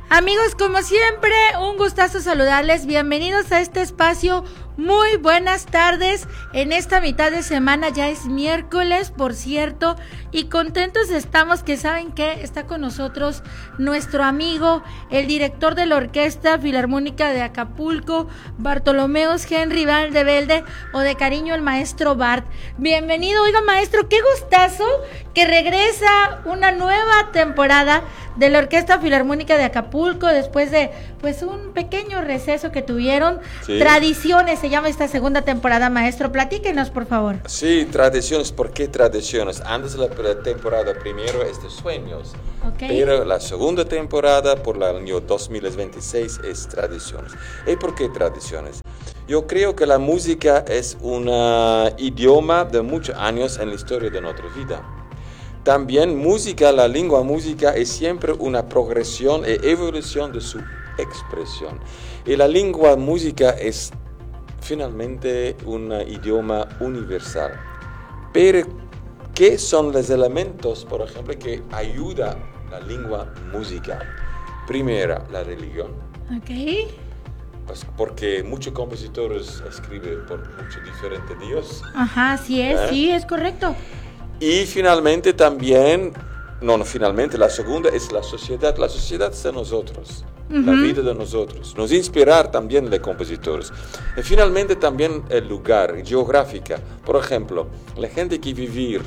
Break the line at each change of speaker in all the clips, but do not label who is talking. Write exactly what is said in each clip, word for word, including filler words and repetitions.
Amigos, como siempre, un gustazo saludarles. Bienvenidos a este espacio. Muy buenas tardes. En esta mitad de semana ya es miércoles, por cierto, y contentos estamos que saben que está con nosotros nuestro amigo, el director de la Orquesta Filarmónica de Acapulco, Bartolomeus Henry Valdevelde, o de cariño el maestro Bart. Bienvenido, oiga maestro, qué gustazo que regresa una nueva temporada de la Orquesta Filarmónica de Acapulco después de pues un pequeño receso que tuvieron. Sí. Tradiciones se llama esta segunda temporada, maestro, platíquenos por favor.
Sí, tradiciones. ¿Por qué tradiciones? Antes de la temporada primero es de sueños, okay. Pero la segunda temporada por el año dos mil veintiséis es tradiciones. ¿Y por qué tradiciones? Yo creo que la música es un idioma de muchos años en la historia de nuestra vida. También música, la lengua música es siempre una progresión e evolución de su expresión. Y la lengua música es finalmente un idioma universal. Pero, ¿qué son los elementos, por ejemplo, que ayudan a la lengua música? Primero, la religión.
Ok.
Pues porque muchos compositores escriben por muchos diferentes dioses.
Ajá, sí es, ¿Eh? sí, es correcto.
Y finalmente también, no, no, finalmente la segunda es la sociedad. La sociedad es de nosotros, uh-huh. La vida de nosotros. Nos inspirar también los compositores. Y finalmente también el lugar, geográfica. Por ejemplo, la gente que vive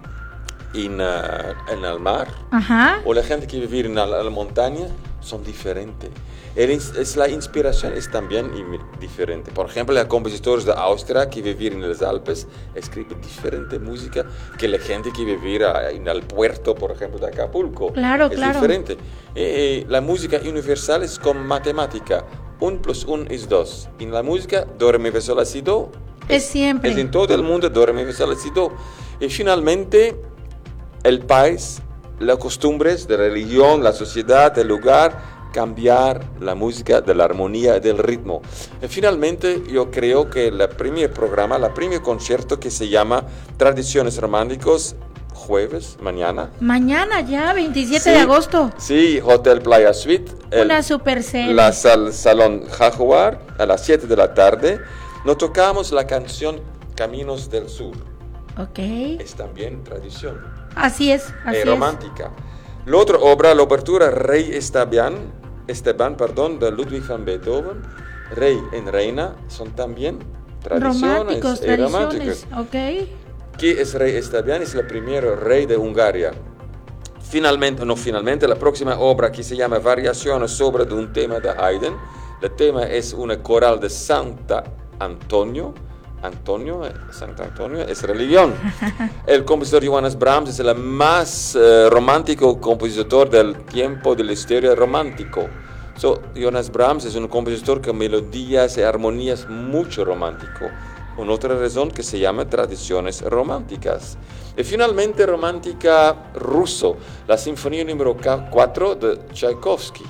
en, uh, en el mar, uh-huh. o la gente que vive en la, la montaña son diferentes. El, es, la inspiración es también diferente. Por ejemplo, los compositores de Austria que viven en los Alpes escriben diferente música que la gente que vive en el puerto, por ejemplo, de Acapulco.
Claro,
es
claro.
diferente. Eh, la música universal es como matemática. Un plus un es dos. En la música, do, re, mi, fa, sol, la, si, do.
Es, es siempre.
Es en todo el mundo, do, re, mi, fa, sol, la, si, do. Y finalmente, el país, las costumbres de religión, la sociedad, el lugar, cambiar la música de la armonía y del ritmo. Y finalmente yo creo que el primer programa, el primer concierto que se llama Tradiciones Románticos, jueves, mañana.
Mañana ya, veintisiete
sí,
de agosto.
Sí, Hotel Playa Suite.
Una
el,
super serie.
La sal, Salón Jaguar a las siete de la tarde. Nos tocamos la canción Caminos del Sur.
Ok.
Es también tradición.
Así es, así
es.
es.
Romántica. La otra obra, la obertura Rey Esteban, Esteban, perdón, de Ludwig van Beethoven, Rey en Reina, son también tradiciones.
Románticos,
eh,
tradiciones,
románticas.
ok.
¿Qué es Rey Esteban? Es el primer rey de Hungría. Finalmente, no finalmente, la próxima obra que se llama Variaciones sobre un tema de Haydn. El tema es una coral de Santa Antonio. Antonio, Santo Antonio es religión. El compositor Johannes Brahms es el más uh, romántico compositor del tiempo de la historia romántico. So, Johannes Brahms es un compositor con melodías y armonías mucho romántico. Una otra razón que se llama tradiciones románticas. Y finalmente romántica ruso, la sinfonía número cuatro de Tchaikovsky.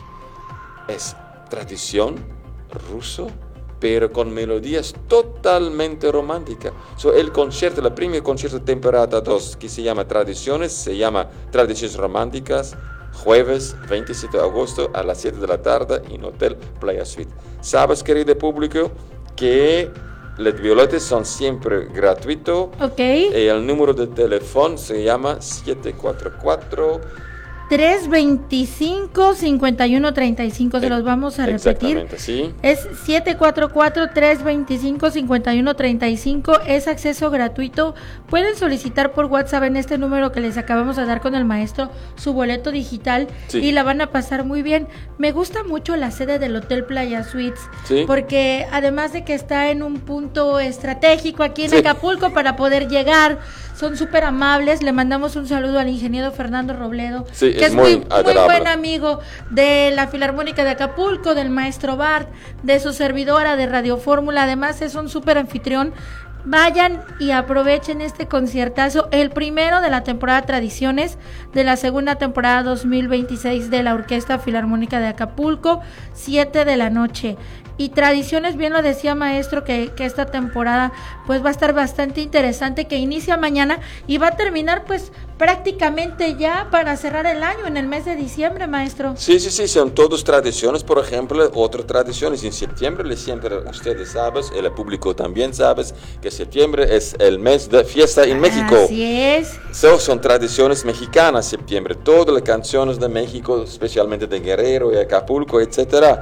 Es tradición ruso, pero con melodías totalmente románticas. So, el concierto, el primer concierto de temporada dos, que se llama Tradiciones, se llama Tradiciones Románticas, jueves veintisiete de agosto a las siete de la tarde en Hotel Playa Suite. Sabes, querido público, que los boletos son siempre gratuitos.
Ok.
Y el número de teléfono se llama siete cuatro cuatro
tres veinticinco, cincuenta y uno treinta y cinco, se los vamos a repetir.
Exactamente, sí.
Es siete cuatro cuatro, tres veinticinco, cincuenta y uno treinta y cinco, es acceso gratuito. Pueden solicitar por WhatsApp en este número que les acabamos de dar con el maestro su boleto digital, sí. Y la van a pasar muy bien. Me gusta mucho la sede del Hotel Playa Suites, sí. Porque además de que está en un punto estratégico aquí en sí. Acapulco para poder llegar, son súper amables. Le mandamos un saludo al ingeniero Fernando Robledo,
sí,
que es, es muy, muy buen amigo de la Filarmónica de Acapulco, del maestro Bart, de su servidora de Radio Fórmula. Además es un súper anfitrión. Vayan y aprovechen este conciertazo, el primero de la temporada Tradiciones, de la segunda temporada dos mil veintiséis de la Orquesta Filarmónica de Acapulco, siete de la noche. y tradiciones, bien lo decía maestro, que, que esta temporada pues va a estar bastante interesante, que inicia mañana y va a terminar pues prácticamente ya para cerrar el año en el mes de diciembre, maestro.
Sí, sí, sí, son todas tradiciones. Por ejemplo, otras tradiciones en septiembre, siempre ustedes saben, el público también sabe, que septiembre es el mes de fiesta en México.
Así es.
So, son tradiciones mexicanas, septiembre, todas las canciones de México, especialmente de Guerrero y Acapulco, etcétera.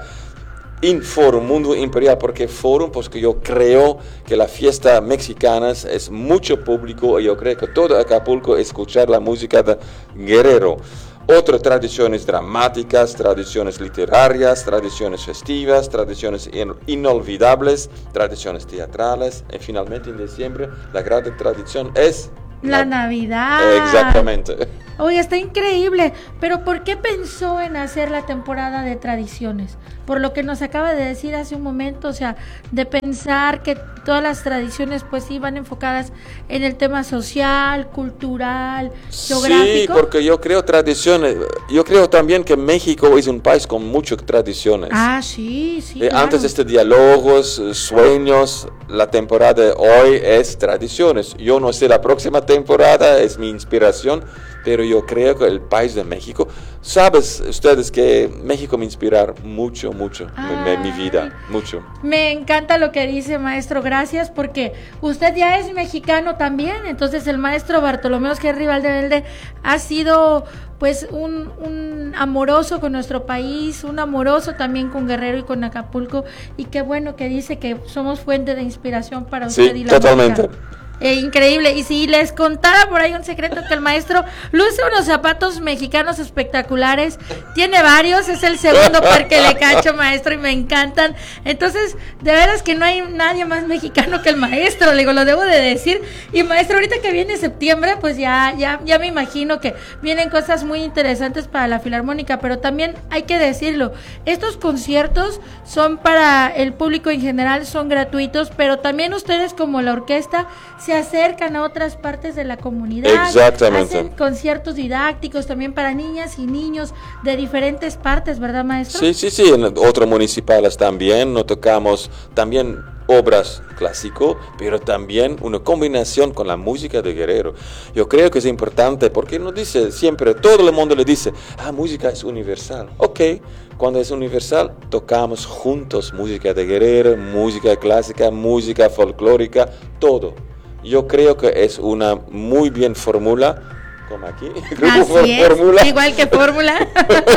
En Forum Mundo Imperial, porque Forum, pues que yo creo que la fiesta mexicana es mucho público y yo creo que todo Acapulco escuchar la música de Guerrero. Otras tradiciones dramáticas, tradiciones literarias, tradiciones festivas, tradiciones in- inolvidables, tradiciones teatrales y finalmente en diciembre la gran tradición es
la, la Navidad.
Exactamente.
Oye, está increíble, pero ¿por qué pensó en hacer la temporada de tradiciones? Por lo que nos acaba de decir hace un momento, o sea, de pensar que todas las tradiciones pues sí van enfocadas en el tema social, cultural, geográfico.
Sí, porque yo creo tradiciones, yo creo también que México es un país con muchas tradiciones.
Ah, sí, sí.
Eh,
claro.
Antes de este diálogos, sueños, la temporada de hoy es tradiciones. Yo no sé, la próxima temporada es mi inspiración, pero yo creo que el país de México, sabes ustedes que México me inspira mucho, mucho, mi, mi vida, mucho.
Me encanta lo que dice, maestro, gracias, porque usted ya es mexicano también, entonces el maestro Bartolomé Osger Valdevelde ha sido pues un, un amoroso con nuestro país, un amoroso también con Guerrero y con Acapulco, y qué bueno que dice que somos fuente de inspiración para usted.
Sí,
y la
totalmente.
música. Eh, increíble, y si les contara por ahí un secreto, que el maestro luce unos zapatos mexicanos espectaculares, tiene varios, es el segundo par que le cacho, maestro, y me encantan. Entonces, de veras que no hay nadie más mexicano que el maestro, le digo, lo debo de decir. Y maestro, ahorita que viene septiembre, pues ya, ya, ya me imagino que vienen cosas muy interesantes para la Filarmónica, pero también hay que decirlo, estos conciertos son para el público en general, son gratuitos, pero también ustedes como la orquesta se acercan a otras partes de la comunidad.
Exactamente.
Hacen conciertos didácticos también para niñas y niños de diferentes partes, ¿verdad, maestro?
Sí, sí, sí, en otras municipales también, nos tocamos también obras clásicas, pero también una combinación con la música de Guerrero. Yo creo que es importante, porque nos dice siempre, todo el mundo le dice, ah, música es universal. Ok, cuando es universal, tocamos juntos música de Guerrero, música clásica, música folclórica, todo. Yo creo que es una muy bien fórmula, como aquí,
Así es, fórmula. Igual que fórmula.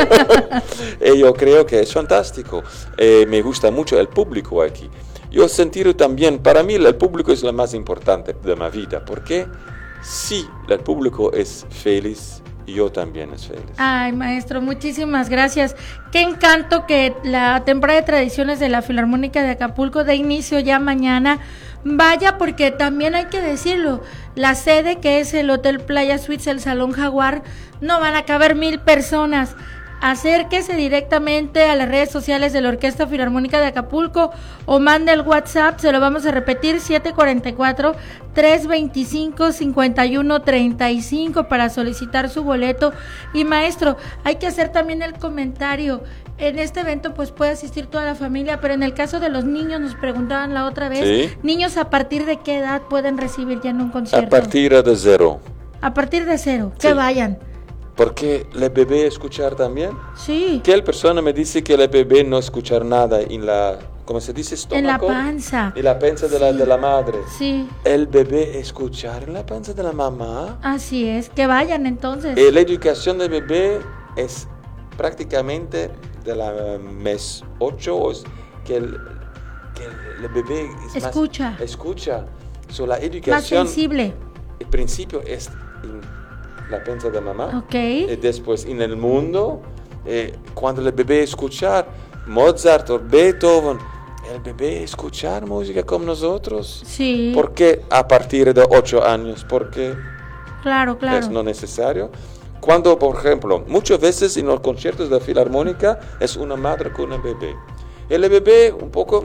Y yo creo que es fantástico. Eh, me gusta mucho el público aquí. Yo he sentido también, para mí el público es lo más importante de mi vida, porque si el público es feliz, yo también es feliz.
Ay, maestro, muchísimas gracias. Qué encanto que la temporada de tradiciones de la Filarmónica de Acapulco dé inicio ya mañana. Vaya, porque también hay que decirlo, la sede, que es el Hotel Playa Suites, el Salón Jaguar, no van a caber mil personas. Acérquese directamente a las redes sociales de la Orquesta Filarmónica de Acapulco o mande el WhatsApp, se lo vamos a repetir, siete cuatro cuatro, tres dos cinco, cinco uno tres cinco para solicitar su boleto. Y maestro, hay que hacer también el comentario, en este evento pues puede asistir toda la familia, pero en el caso de los niños, nos preguntaban la otra vez, ¿sí? Niños, ¿a partir de qué edad pueden recibir ya en un concierto?
A partir de cero.
A partir de cero,
sí.
Que vayan.
Porque el bebé escuchar también.
Sí.
Que el persona me dice que el bebé no escuchar nada en la, ¿cómo se dice? Estómago.
En la panza.
En la panza de,
sí.
la, de la madre.
Sí.
El bebé escuchar en la panza de la mamá.
Así es, que vayan entonces.
Eh, la educación del bebé es prácticamente de la mes ocho, que el, que el bebé es
escucha.
Más, escucha. So, la educación.
Más sensible.
El principio es en la panza de mamá.
Okay.
Y después en el mundo, eh, cuando el bebé escuchar Mozart o Beethoven, el bebé escuchar música como nosotros.
Sí.
¿Por qué a partir de ocho años? Porque
claro, claro.
es no necesario. Cuando, por ejemplo, muchas veces en los conciertos de la Filarmónica es una madre con un bebé. El bebé un poco...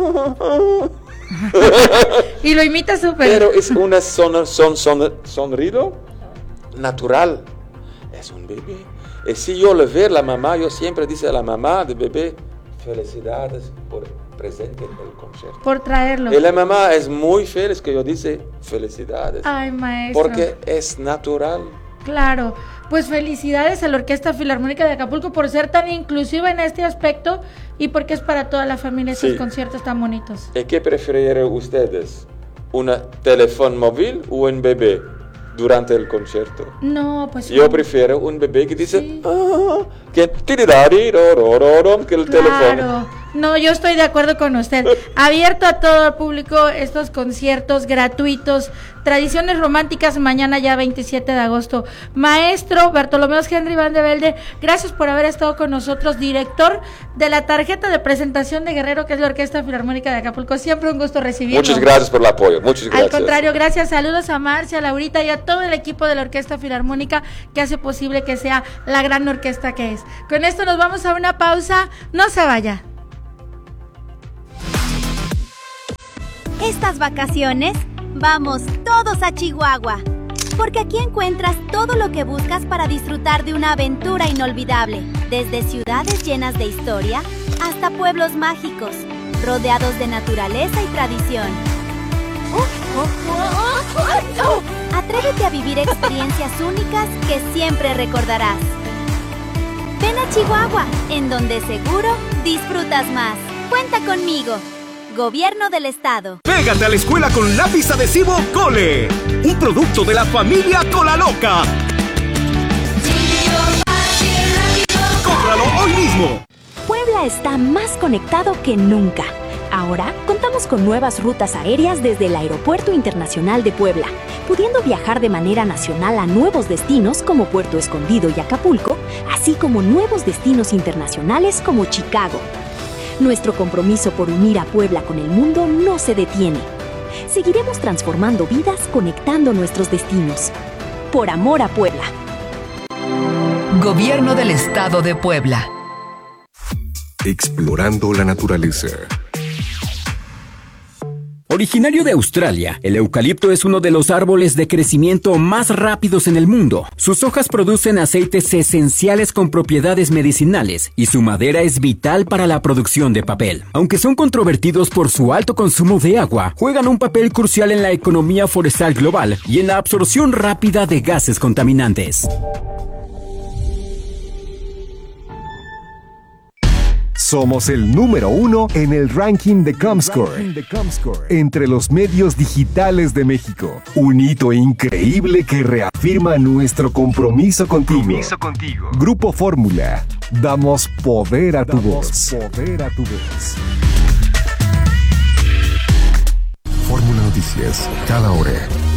y lo imita súper.
Pero es una son, son, son, sonrido natural. Es un bebé. Y si yo le veo a la mamá, yo siempre digo a la mamá del bebé, felicidades por presente en el concierto.
Por traerlo.
Y la mamá es muy feliz que yo dice felicidades.
Ay, maestro.
Porque es natural.
Claro. Pues felicidades a la Orquesta Filarmónica de Acapulco por ser tan inclusiva en este aspecto y porque es para toda la familia estos sí. conciertos tan bonitos.
¿Y qué prefieren ustedes? ¿Un teléfono móvil o un bebé durante el concierto?
No, pues...
Yo prefiero un bebé que dice...
Sí.
Ah, que, que el
claro.
teléfono.
No, yo estoy de acuerdo con usted. Abierto a todo el público estos conciertos gratuitos, Tradiciones Románticas, mañana ya veintisiete de agosto. Maestro Bartolomeos Henry Van de Velde, gracias por haber estado con nosotros, director de la tarjeta de presentación de Guerrero, que es la Orquesta Filarmónica de Acapulco. Siempre un gusto recibirlo.
Muchas gracias por el apoyo, muchas gracias.
Al contrario, gracias, saludos a Marcia, a Laurita y a todo el equipo de la Orquesta Filarmónica que hace posible que sea la gran orquesta que es. Con esto nos vamos a una pausa, no se vaya.
Estas vacaciones, vamos todos a Chihuahua, porque aquí encuentras todo lo que buscas para disfrutar de una aventura inolvidable, desde ciudades llenas de historia hasta pueblos mágicos, rodeados de naturaleza y tradición. Atrévete a vivir experiencias únicas que siempre recordarás. Ven a Chihuahua, en donde seguro disfrutas más. Cuenta conmigo. Gobierno del Estado.
Pégate a la escuela con lápiz adhesivo Cole, un producto de la familia Colaloca. ¡Cómpralo hoy mismo!
Puebla está más conectado que nunca. Ahora contamos con nuevas rutas aéreas desde el Aeropuerto Internacional de Puebla, pudiendo viajar de manera nacional a nuevos destinos como Puerto Escondido y Acapulco, así como nuevos destinos internacionales como Chicago. Nuestro compromiso por unir a Puebla con el mundo no se detiene. Seguiremos transformando vidas, conectando nuestros destinos. Por amor a Puebla.
Gobierno del Estado de Puebla.
Explorando la naturaleza.
Originario de Australia, el eucalipto es uno de los árboles de crecimiento más rápidos en el mundo. Sus hojas producen aceites esenciales con propiedades medicinales y su madera es vital para la producción de papel. Aunque son controvertidos por su alto consumo de agua, juegan un papel crucial en la economía forestal global y en la absorción rápida de gases contaminantes.
Somos el número uno en el ranking de Comscore, entre los medios digitales de México. Un hito increíble que reafirma nuestro compromiso contigo. Compromiso contigo. Grupo Fórmula. Damos poder a tu voz. Poder a tu voz. Fórmula Noticias, cada hora.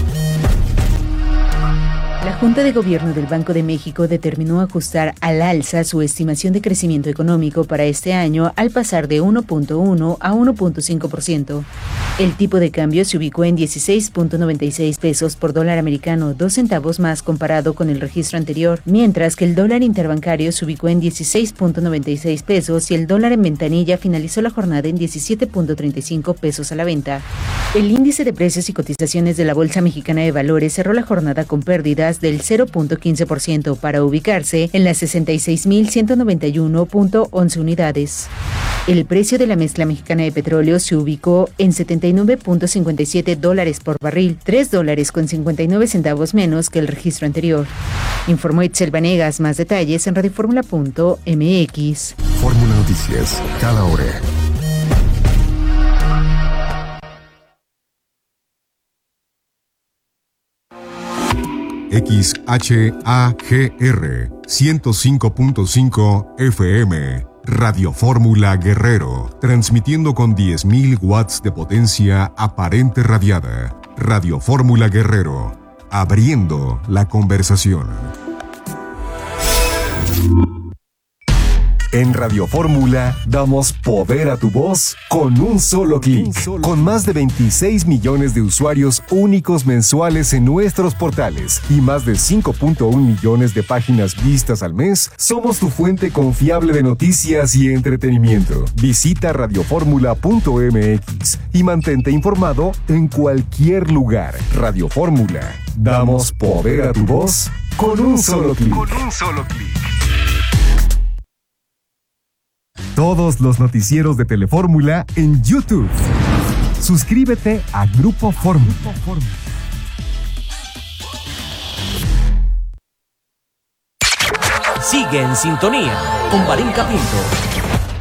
La Junta de Gobierno del Banco de México determinó ajustar al alza su estimación de crecimiento económico para este año al pasar de uno punto uno a uno punto cinco por ciento. El tipo de cambio se ubicó en dieciséis punto noventa y seis pesos por dólar americano, dos centavos más comparado con el registro anterior, mientras que el dólar interbancario se ubicó en dieciséis punto noventa y seis pesos y el dólar en ventanilla finalizó la jornada en diecisiete punto treinta y cinco pesos a la venta. El índice de precios y cotizaciones de la Bolsa Mexicana de Valores cerró la jornada con pérdidas del cero punto quince por ciento para ubicarse en las sesenta y seis mil ciento noventa y uno punto once unidades. El precio de la mezcla mexicana de petróleo se ubicó en setenta y nueve punto cincuenta y siete dólares por barril, tres dólares con cincuenta y nueve centavos menos que el registro anterior. Informó Itzel Vanegas. Más detalles en radioformula punto m x.
Fórmula Noticias, cada hora. X H A G R ciento cinco punto cinco F M, Radio Fórmula Guerrero, transmitiendo con diez mil watts de potencia aparente radiada. Radio Fórmula Guerrero, abriendo la conversación. En Radio Fórmula damos poder a tu voz con un solo clic. Con más de veintiséis millones de usuarios únicos mensuales en nuestros portales y más de cinco punto uno millones de páginas vistas al mes, somos tu fuente confiable de noticias y entretenimiento. Visita radioformula punto m x y mantente informado en cualquier lugar. Radio Fórmula. Damos poder a tu voz con un solo clic. Con un solo clic. todos los noticieros de Telefórmula en YouTube. Suscríbete a Grupo Fórmula.
Sigue en sintonía con Marín Capinto.